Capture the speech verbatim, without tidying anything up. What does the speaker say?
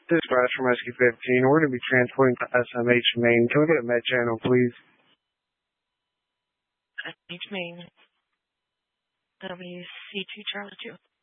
This is Brass from Rescue fifteen. We're going to be transporting to S M H Main. Can we get a med channel, please? S M H Main. W C two Charlie two.